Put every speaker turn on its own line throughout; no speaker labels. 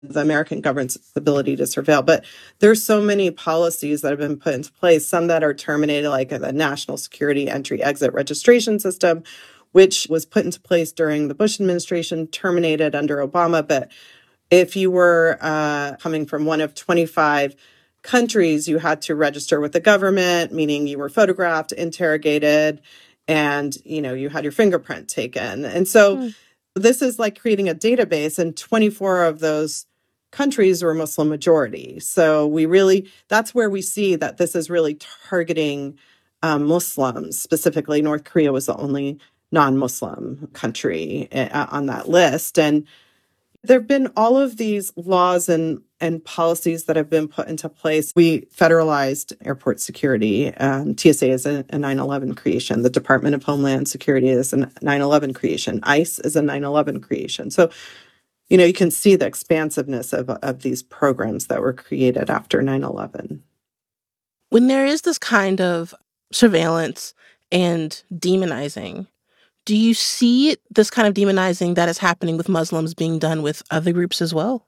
the American government's ability to surveil. But there's so many policies that have been put into place, some that are terminated, like the National Security Entry Exit Registration System, which was put into place during the Bush administration, terminated under Obama. But if you were coming from one of 25 countries, you had to register with the government, meaning you were photographed, interrogated, and you had your fingerprint taken. And so this is like creating a database, and 24 of those countries were Muslim majority. So that's where we see that this is really targeting Muslims. Specifically, North Korea was the only non-Muslim country on that list. And there have been all of these laws and policies that have been put into place. We federalized airport security. TSA is a 9/11 creation. The Department of Homeland Security is a 9/11 creation. ICE is a 9/11 creation. So, you can see the expansiveness of these programs that were created after 9/11.
When there is this kind of surveillance and demonizing, do you see this kind of demonizing that is happening with Muslims being done with other groups as well?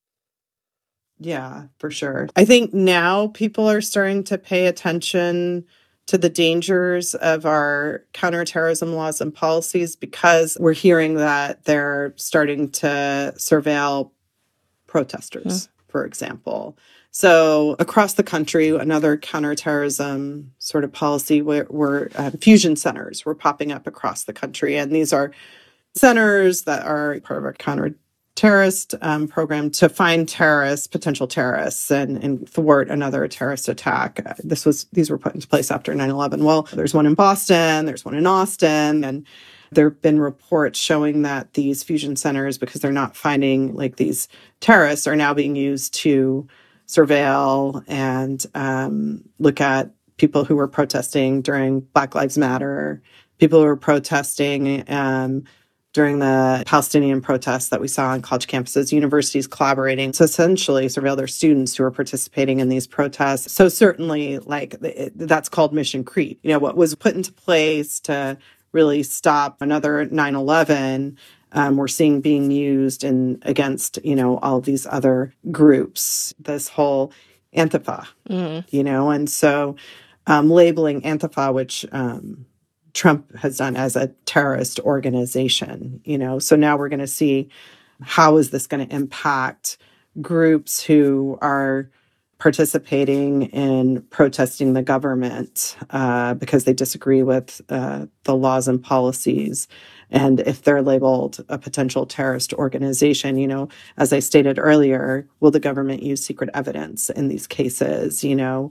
Yeah, for sure. I think now people are starting to pay attention to the dangers of our counterterrorism laws and policies, because we're hearing that they're starting to surveil protesters, for example. So across the country, another counterterrorism sort of policy where fusion centers were popping up across the country. And these are centers that are part of our counter-terrorist program to find potential terrorists, and thwart another terrorist attack. These were put into place after 9/11. Well, there's one in Boston, there's one in Austin, and there have been reports showing that these fusion centers, because they're not finding like these terrorists, are now being used to surveil and look at people who were protesting during Black Lives Matter, people who were protesting during the Palestinian protests that we saw on college campuses, universities collaborating to essentially surveil their students who are participating in these protests. So certainly, that's called mission creep. What was put into place to really stop another 9/11, we're seeing being used against, all of these other groups, this whole Antifa, and so labeling Antifa, which Trump has done, as a terrorist organization, so now we're going to see how is this going to impact groups who are participating in protesting the government because they disagree with the laws and policies. And if they're labeled a potential terrorist organization, as I stated earlier, will the government use secret evidence in these cases?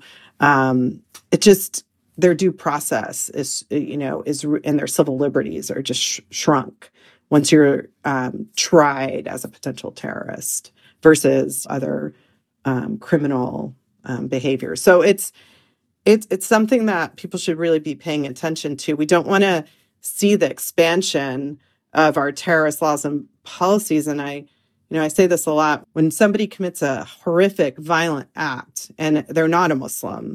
Their due process is and their civil liberties are just shrunk once you're tried as a potential terrorist versus other criminal behavior. So it's something that people should really be paying attention to. We don't want to see the expansion of our terrorist laws and policies. And I say this a lot: when somebody commits a horrific, violent act and they're not a Muslim,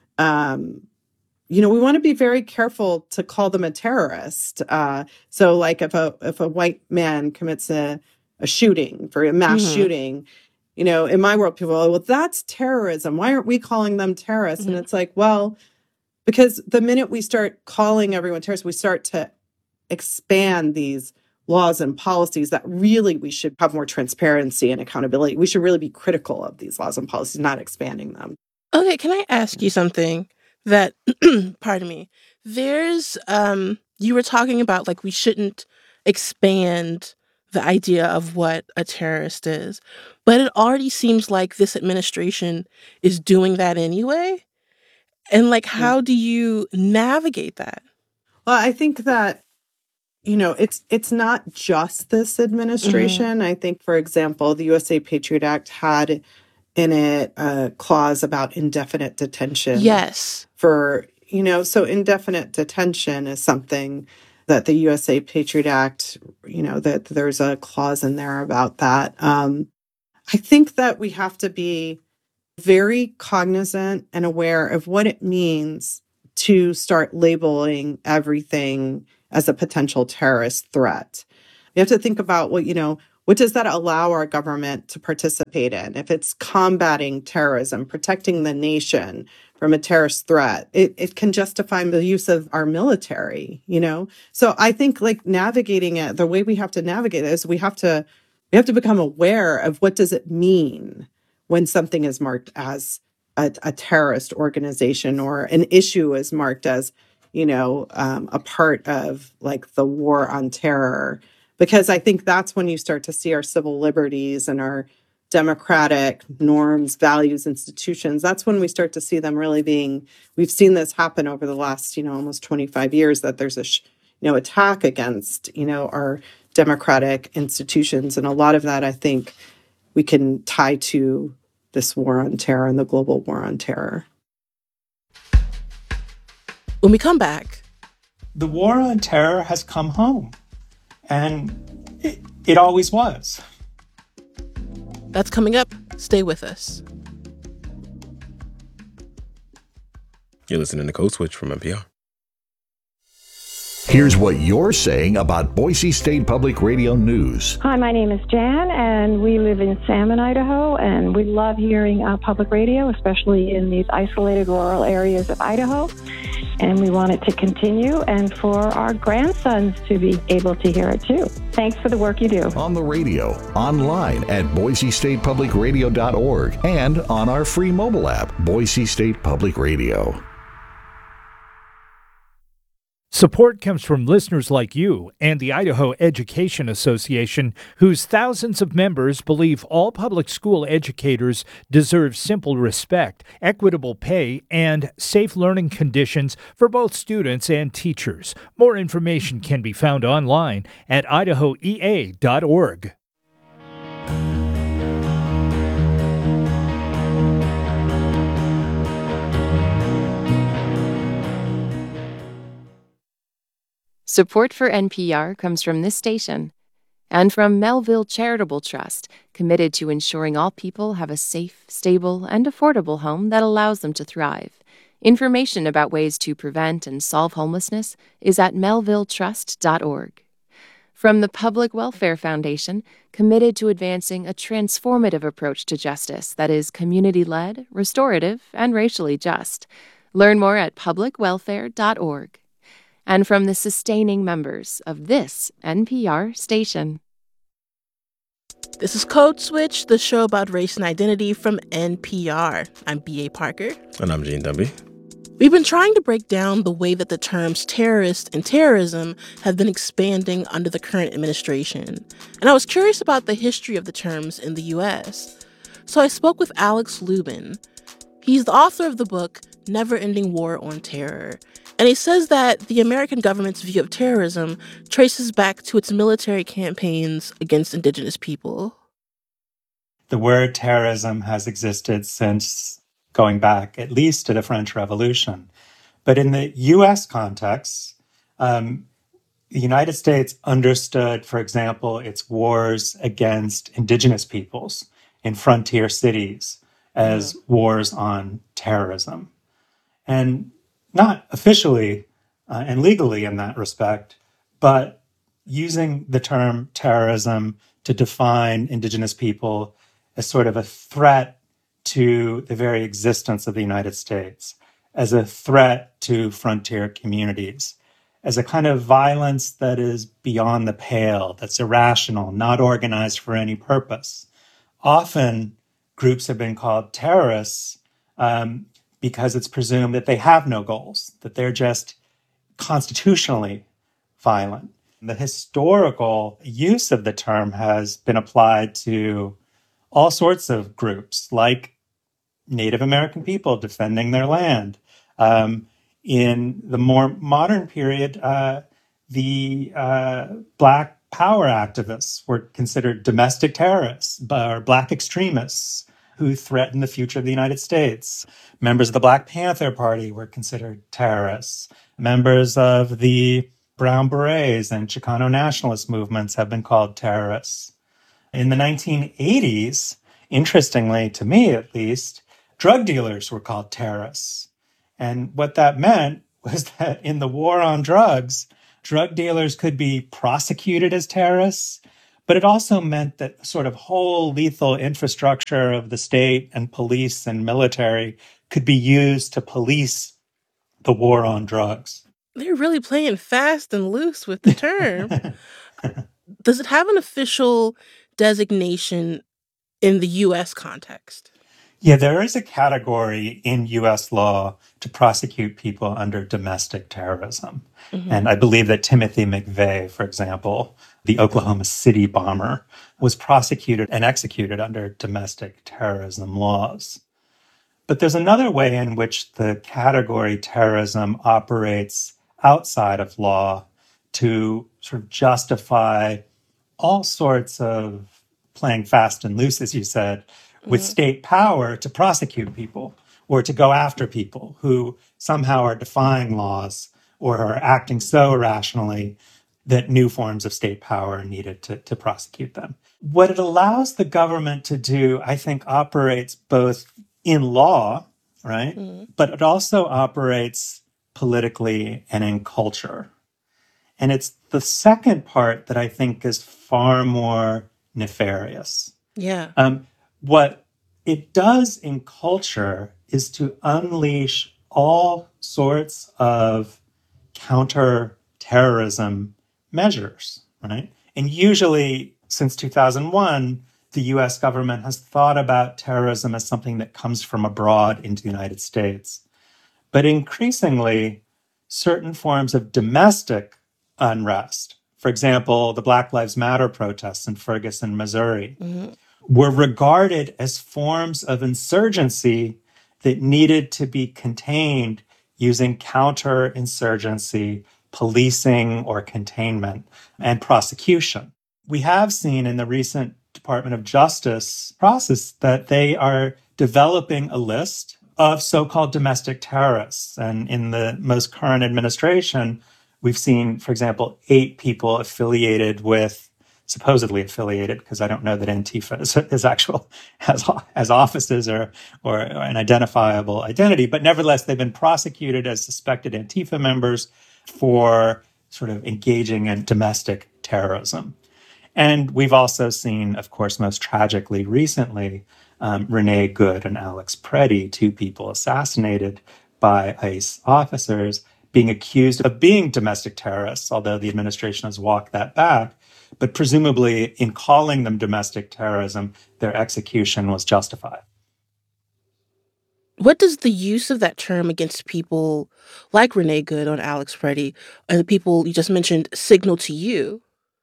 we want to be very careful to call them a terrorist. So like if a white man commits a shooting, for a mass shooting, in my world, people are, well, that's terrorism. Why aren't we calling them terrorists? And it's like, well, because the minute we start calling everyone terrorists, we start to expand these laws and policies that really we should have more transparency and accountability. We should really be critical of these laws and policies, not expanding them.
Okay, can I ask you something that, pardon me, there's, you were talking about like we shouldn't expand the idea of what a terrorist is, but it already seems like this administration is doing that anyway. And like,
Yeah.
how do you navigate that?
Well, I think that, it's not just this administration. I think, for example, the USA Patriot Act had in it a clause about indefinite detention.
Yes.
So indefinite detention is something that the USA Patriot Act, that there's a clause in there about that. I think that we have to be very cognizant and aware of what it means to start labeling everything as a potential terrorist threat. We have to think about what does that allow our government to participate in? If it's combating terrorism, protecting the nation from a terrorist threat, it can justify the use of our military, you know? So I think like navigating it, the way we have to navigate it is we have to become aware of what does it mean when something is marked as a terrorist organization or an issue is marked as, a part of like the war on terror. Because I think that's when you start to see our civil liberties and our democratic norms, values, institutions. That's when we start to see them really we've seen this happen over the last, almost 25 years, that there's attack against, our democratic institutions. And a lot of that, I think, we can tie to this war on terror and the global war on terror.
When we come back,
the war on terror has come home, and it always was.
That's coming up. Stay with us.
You're listening to Code Switch from NPR.
Here's what you're saying about Boise State Public Radio News.
Hi, my name is Jan, and we live in Salmon, Idaho, and we love hearing public radio, especially in these isolated rural areas of Idaho. And we want it to continue and for our grandsons to be able to hear it too. Thanks for the work you do.
On the radio, online at boisestatepublicradio.org, and on our free mobile app, Boise State Public Radio.
Support comes from listeners like you and the Idaho Education Association, whose thousands of members believe all public school educators deserve simple respect, equitable pay, and safe learning conditions for both students and teachers. More information can be found online at idahoea.org.
Support for NPR comes from this station and from Melville Charitable Trust, committed to ensuring all people have a safe, stable, and affordable home that allows them to thrive. Information about ways to prevent and solve homelessness is at melvilletrust.org. From the Public Welfare Foundation, committed to advancing a transformative approach to justice that is community-led, restorative, and racially just. Learn more at publicwelfare.org. And from the sustaining members of this NPR station.
This is Code Switch, the show about race and identity from NPR. I'm B.A. Parker.
And I'm Gene Demby.
We've been trying to break down the way that the terms terrorist and terrorism have been expanding under the current administration. And I was curious about the history of the terms in the U.S. So I spoke with Alex Lubin. He's the author of the book, Never Ending War on Terror. And he says that the American government's view of terrorism traces back to its military campaigns against indigenous people.
The word terrorism has existed since going back at least to the French Revolution. But in the U.S. context, the United States understood, for example, its wars against indigenous peoples in frontier cities as wars on terrorism. And not officially and legally in that respect, but using the term terrorism to define indigenous people as sort of a threat to the very existence of the United States, as a threat to frontier communities, as a kind of violence that is beyond the pale, that's irrational, not organized for any purpose. Often, groups have been called terrorists because it's presumed that they have no goals, that they're just constitutionally violent. The historical use of the term has been applied to all sorts of groups, like Native American people defending their land. In the more modern period, the Black Power activists were considered domestic terrorists or Black extremists who threatened the future of the United States. Members of the Black Panther Party were considered terrorists. Members of the Brown Berets and Chicano nationalist movements have been called terrorists. In the 1980s, interestingly, to me at least, drug dealers were called terrorists. And what that meant was that in the war on drugs, drug dealers could be prosecuted as terrorists, But it also meant that sort of whole lethal infrastructure of the state and police and military could be used to police the war on drugs.
They're really playing fast and loose with the term. Does it have an official designation in the US context?
Yeah, there is a category in US law to prosecute people under domestic terrorism. And I believe that Timothy McVeigh, for example, the Oklahoma City bomber, was prosecuted and executed under domestic terrorism laws. But there's another way in which the category terrorism operates outside of law to sort of justify all sorts of playing fast and loose, as you said, with state power to prosecute people or to go after people who somehow are defying laws or are acting so irrationally that new forms of state power are needed to prosecute them. What it allows the government to do, I think, operates both in law, right? But it also operates politically and in culture. And it's the second part that I think is far more nefarious.
Yeah.
What it does in culture is to unleash all sorts of counter-terrorism measures, right? And usually since 2001, the US government has thought about terrorism as something that comes from abroad into the United States. But increasingly, certain forms of domestic unrest, for example, the Black Lives Matter protests in Ferguson, Missouri, were regarded as forms of insurgency that needed to be contained using counterinsurgency, policing or containment, and prosecution. We have seen in the recent Department of Justice process that they are developing a list of so-called domestic terrorists. And in the most current administration, we've seen, for example, 8 people supposedly affiliated, because I don't know that Antifa has offices or an identifiable identity, but nevertheless, they've been prosecuted as suspected Antifa members for sort of engaging in domestic terrorism. And we've also seen, of course, most tragically recently, Renee Good and Alex Preddy, 2 people assassinated by ICE officers, being accused of being domestic terrorists, although the administration has walked that back. But presumably, in calling them domestic terrorism, their execution was justified.
What does the use of that term against people like Renee Good and Alex Preddy and the people you just mentioned signal to you?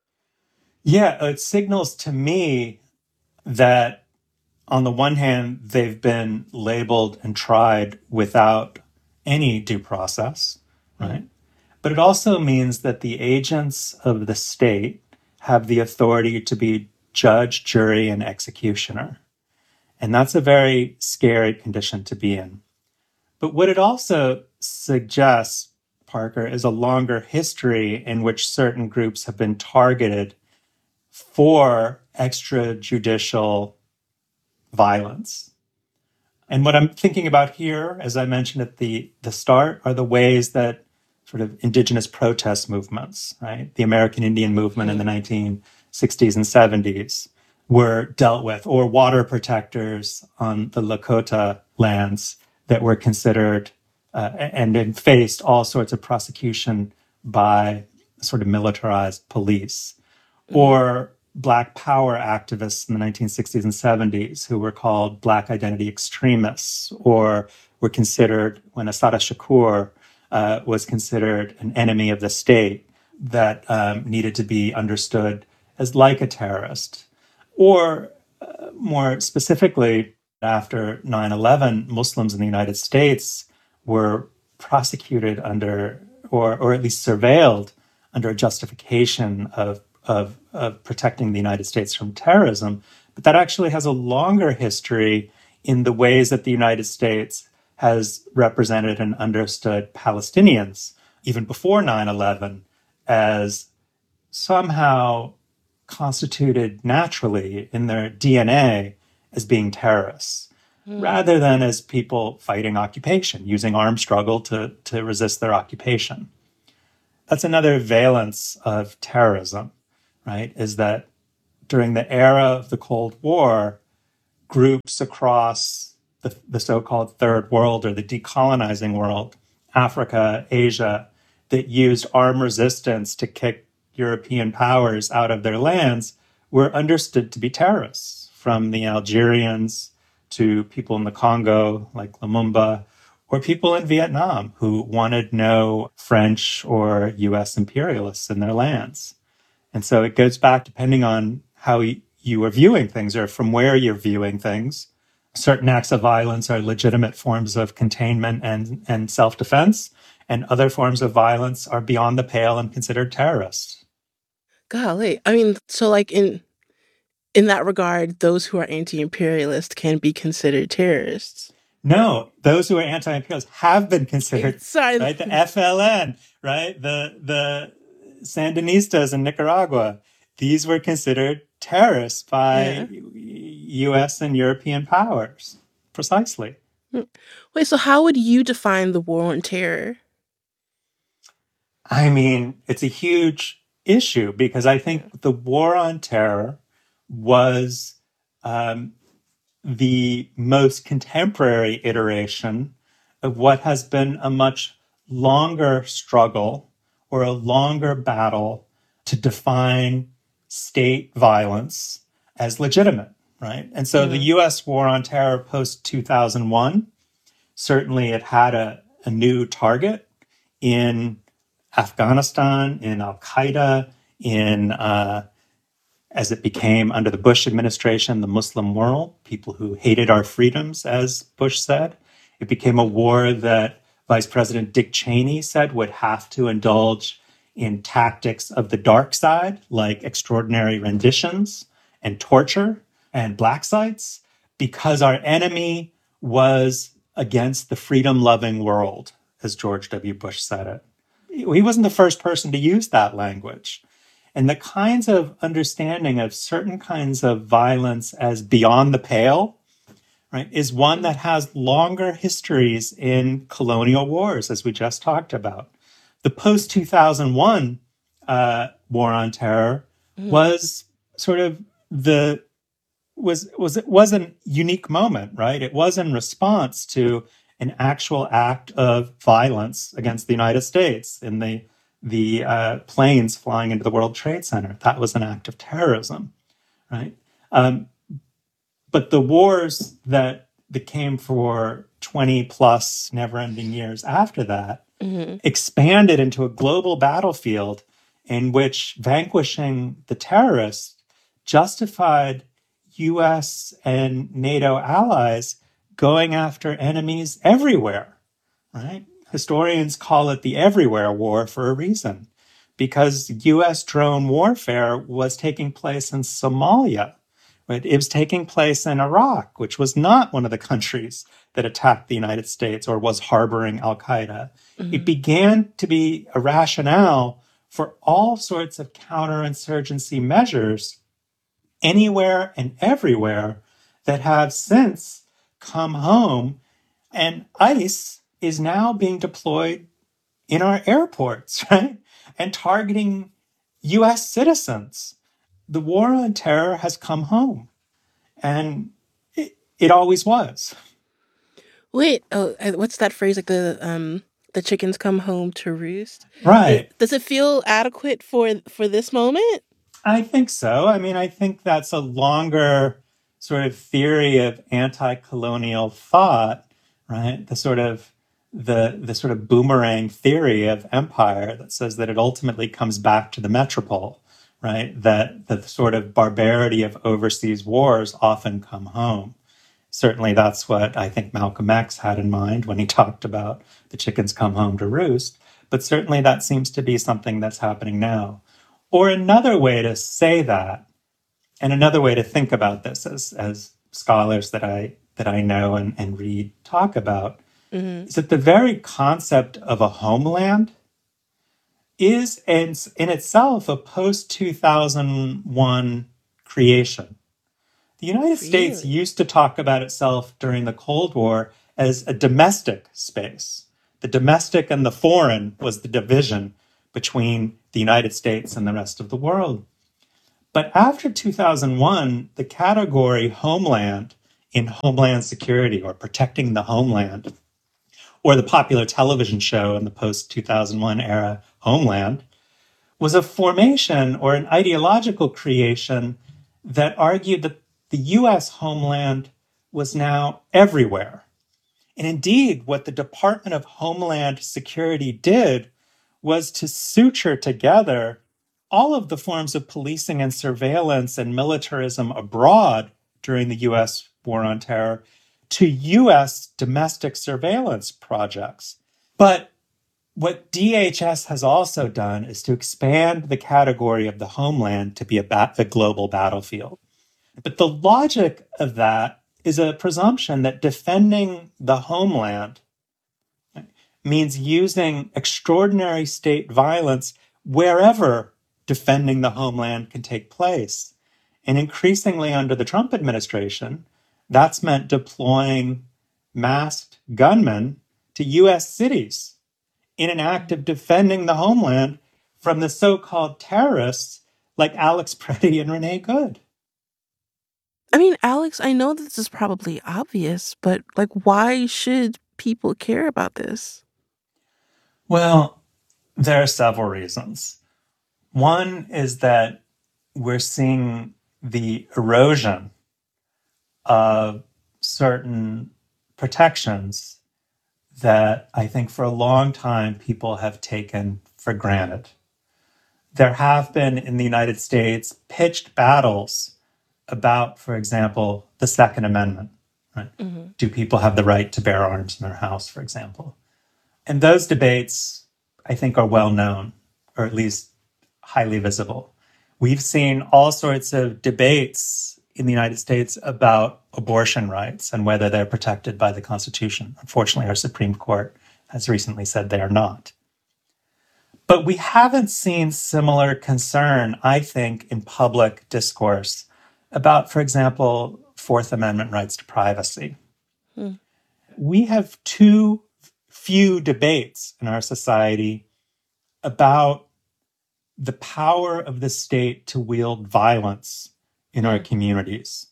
Yeah, it signals to me that on the one hand, they've been labeled and tried without any due process, right? But it also means that the agents of the state have the authority to be judge, jury, and executioner. And that's a very scary condition to be in. But what it also suggests, Parker, is a longer history in which certain groups have been targeted for extrajudicial violence. And what I'm thinking about here, as I mentioned at the start, are the ways that sort of indigenous protest movements, right? The American Indian movement in the 1960s and 70s were dealt with, or water protectors on the Lakota lands that were considered and then faced all sorts of prosecution by sort of militarized police, or Black Power activists in the 1960s and 70s who were called Black identity extremists, or were considered, when Assata Shakur was considered an enemy of the state that needed to be understood as like a terrorist. Or more specifically, after 9/11, Muslims in the United States were prosecuted under, or at least surveilled under a justification of protecting the United States from terrorism. But that actually has a longer history in the ways that the United States has represented and understood Palestinians, even before 9/11, as somehow constituted naturally in their DNA as being terrorists, rather than as people fighting occupation, using armed struggle to resist their occupation. That's another valence of terrorism, right? Is that during the era of the Cold War, groups across the so-called third world or the decolonizing world, Africa, Asia, that used armed resistance to kick European powers out of their lands were understood to be terrorists, from the Algerians to people in the Congo like Lumumba, or people in Vietnam who wanted no French or US imperialists in their lands. And so it goes back, depending on how you are viewing things or from where you're viewing things. Certain acts of violence are legitimate forms of containment and self-defense, and other forms of violence are beyond the pale and considered terrorists.
Golly. I mean, so like in that regard, those who are anti-imperialist can be considered terrorists.
No, those who are anti-imperialist have been considered,
Sorry.
right? The FLN, right? The Sandinistas in Nicaragua. These were considered terrorists by US and European powers. Precisely.
Wait, so how would you define the war on terror?
I mean, it's a huge issue because I think the war on terror was the most contemporary iteration of what has been a much longer struggle or a longer battle to define state violence as legitimate, right? And so the US war on terror post 2001, certainly it had a new target in Afghanistan, in Al-Qaeda, in as it became under the Bush administration, the Muslim world, people who hated our freedoms, as Bush said. It became a war that Vice President Dick Cheney said would have to indulge in tactics of the dark side, like extraordinary renditions and torture and black sites, because our enemy was against the freedom-loving world, as George W. Bush said it. He wasn't the first person to use that language. And the kinds of understanding of certain kinds of violence as beyond the pale, right, is one that has longer histories in colonial wars, as we just talked about. The post-2001 war on terror was sort of it was a unique moment, right? It was in response to an actual act of violence against the United States in the planes flying into the World Trade Center. That was an act of terrorism, right? But the wars that came for 20 plus never-ending years after that expanded into a global battlefield in which vanquishing the terrorists justified US and NATO allies going after enemies everywhere, right? Historians call it the everywhere war for a reason, because US drone warfare was taking place in Somalia, right? It was taking place in Iraq, which was not one of the countries that attacked the United States or was harboring Al-Qaeda. It began to be a rationale for all sorts of counterinsurgency measures anywhere and everywhere that have since come home. And ICE is now being deployed in our airports, right? And targeting US citizens. The war on terror has come home. And it always was.
Wait, what's that phrase? Like the chickens come home to roost?
Right.
Does it feel adequate for this moment?
I think so. I mean, I think that's a longer sort of theory of anti-colonial thought, right? The sort of boomerang theory of empire that says that it ultimately comes back to the metropole, right? That the sort of barbarity of overseas wars often come home. Certainly that's what I think Malcolm X had in mind when he talked about the chickens come home to roost. But certainly that seems to be something that's happening now. Or another way to say that, and another way to think about this as scholars that I know and read talk about, is that the very concept of a homeland is in itself a post-2001 creation. The United States used to talk about itself during the Cold War as a domestic space. The domestic and the foreign was the division between the United States and the rest of the world. But after 2001, the category homeland in Homeland Security or protecting the homeland, or the popular television show in the post-2001 era, Homeland, was a formation or an ideological creation that argued that the US homeland was now everywhere. And indeed, what the Department of Homeland Security did was to suture together all of the forms of policing and surveillance and militarism abroad during the US War on Terror to US domestic surveillance projects. But what DHS has also done is to expand the category of the homeland to be a global battlefield. But the logic of that is a presumption that defending the homeland means using extraordinary state violence wherever defending the homeland can take place. And increasingly under the Trump administration, that's meant deploying masked gunmen to US cities in an act of defending the homeland from the so-called terrorists like Alex Preddy and Renee Good.
I mean, Alex, I know this is probably obvious, but like, why should people care about this?
Well, there are several reasons. One is that we're seeing the erosion of certain protections that I think for a long time people have taken for granted. There have been in the United States pitched battles about, for example, the Second Amendment. Right?
Mm-hmm.
Do people have the right to bear arms in their house, for example? And those debates, I think, are well known, or at least highly visible. We've seen all sorts of debates in the United States about abortion rights and whether they're protected by the Constitution. Unfortunately, our Supreme Court has recently said they are not. But we haven't seen similar concern, I think, in public discourse about, for example, Fourth Amendment rights to privacy. We have too few debates in our society about the power of the state to wield violence in our communities.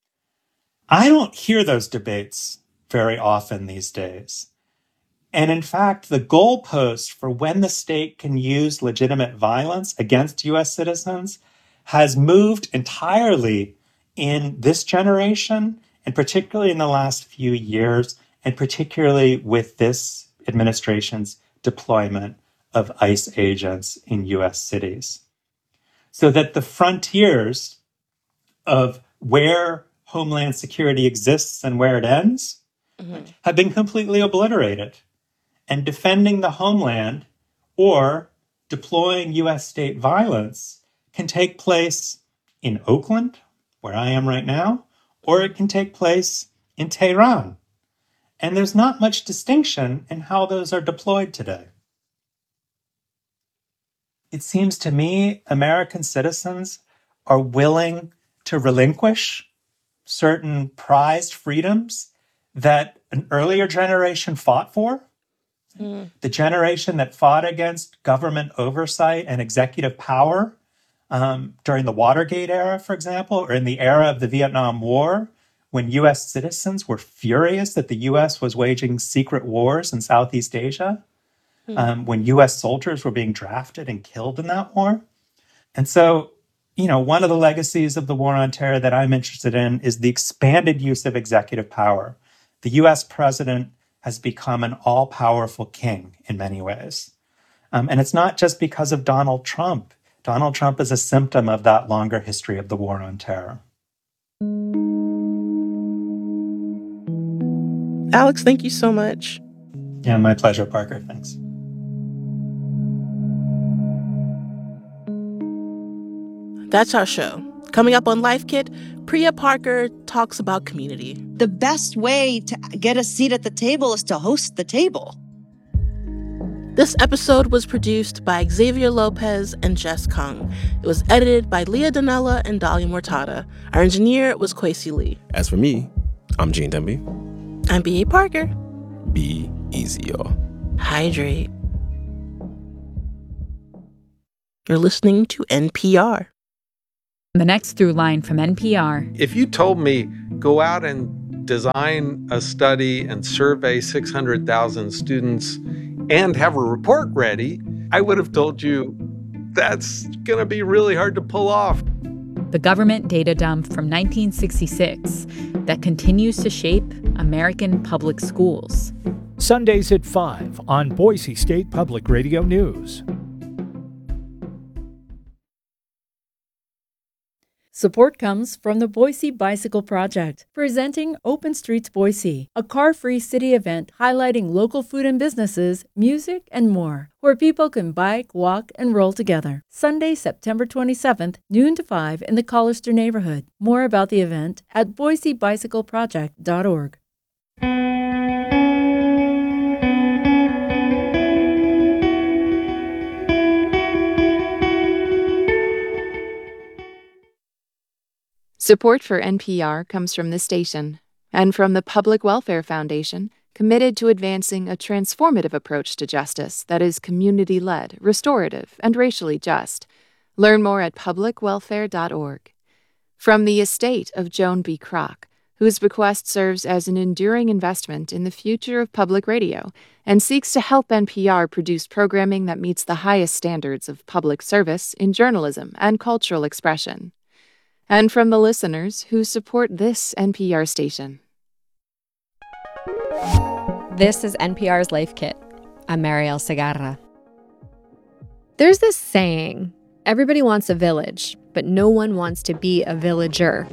I don't hear those debates very often these days. And in fact, the goalpost for when the state can use legitimate violence against US citizens has moved entirely in this generation, and particularly in the last few years, and particularly with this administration's deployment of ICE agents in US cities. So that the frontiers of where Homeland Security exists and where it ends have been completely obliterated. And defending the homeland or deploying US state violence can take place in Oakland, where I am right now, or it can take place in Tehran. And there's not much distinction in how those are deployed today. It seems to me American citizens are willing to relinquish certain prized freedoms that an earlier generation fought for. The generation that fought against government oversight and executive power during the Watergate era, for example, or in the era of the Vietnam War, when US citizens were furious that the US was waging secret wars in Southeast Asia, when US soldiers were being drafted and killed in that war. And so, one of the legacies of the War on Terror that I'm interested in is the expanded use of executive power. The US president has become an all-powerful king in many ways. And it's not just because of Donald Trump. Donald Trump is a symptom of that longer history of the War on Terror.
Alex, thank you so much.
Yeah, my pleasure, Parker. Thanks.
That's our show. Coming up on Life Kit, Priya Parker talks about community.
The best way to get a seat at the table is to host the table.
This episode was produced by Xavier Lopez and Jess Kung. It was edited by Leah Donnella and Dahlia Mortada. Our engineer was Kwesi Lee.
As for me, I'm Gene Demby.
I'm B.A. Parker.
Be easy, y'all.
Hydrate. You're listening to NPR.
The next through line from NPR.
If you told me go out and design a study and survey 600,000 students and have a report ready, I would have told you that's going to be really hard to pull off.
The government data dump from 1966 that continues to shape American public schools.
Sundays at 5 on Boise State Public Radio News.
Support comes from the Boise Bicycle Project, presenting Open Streets Boise, a car-free city event highlighting local food and businesses, music, and more, where people can bike, walk, and roll together. Sunday, September 27th, noon to 5 in the Collister neighborhood. More about the event at boisebicycleproject.org.
Support for NPR comes from this station and from the Public Welfare Foundation, committed to advancing a transformative approach to justice that is community-led, restorative, and racially just. Learn more at publicwelfare.org. From the estate of Joan B. Kroc, whose bequest serves as an enduring investment in the future of public radio and seeks to help NPR produce programming that meets the highest standards of public service in journalism and cultural expression. And from the listeners who support this NPR station.
This is NPR's Life Kit. I'm Marielle Segarra. There's this saying, everybody wants a village, but no one wants to be a villager.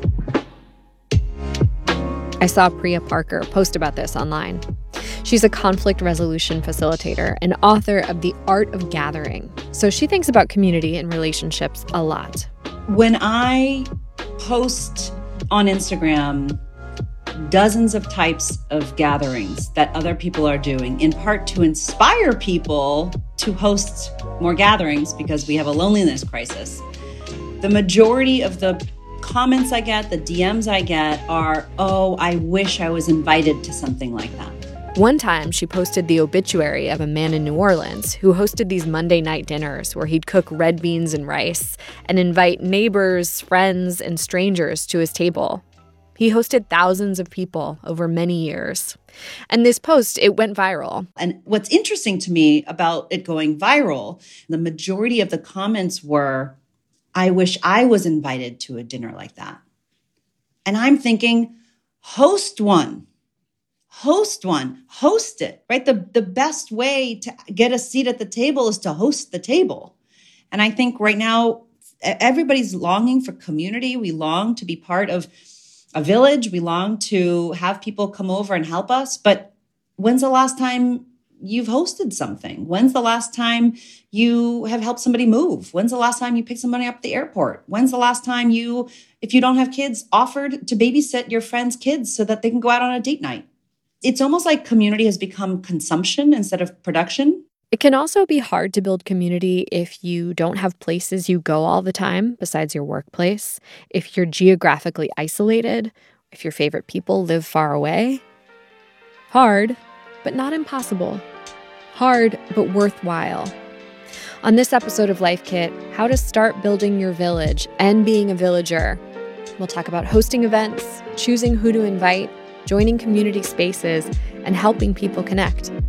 I saw Priya Parker post about this online. She's a conflict resolution facilitator and author of The Art of Gathering. So she thinks about community and relationships a lot.
When I post on Instagram dozens of types of gatherings that other people are doing, in part to inspire people to host more gatherings because we have a loneliness crisis, the majority of the comments I get, the DMs I get are, oh, I wish I was invited to something like that.
One time, she posted the obituary of a man in New Orleans who hosted these Monday night dinners where he'd cook red beans and rice and invite neighbors, friends, and strangers to his table. He hosted thousands of people over many years. And this post, it went viral.
And what's interesting to me about it going viral, the majority of the comments were, I wish I was invited to a dinner like that. And I'm thinking, host one. Host it, right? The best way to get a seat at the table is to host the table. And I think right now, everybody's longing for community. We long to be part of a village. We long to have people come over and help us. But when's the last time you've hosted something? When's the last time you have helped somebody move? When's the last time you picked somebody up at the airport? When's the last time you, if you don't have kids, offered to babysit your friends' kids so that they can go out on a date night? It's almost like community has become consumption instead of production.
It can also be hard to build community if you don't have places you go all the time besides your workplace, if you're geographically isolated, if your favorite people live far away. Hard, but not impossible. Hard, but worthwhile. On this episode of Life Kit, how to start building your village and being a villager. We'll talk about hosting events, choosing who to invite, joining community spaces, and helping people connect.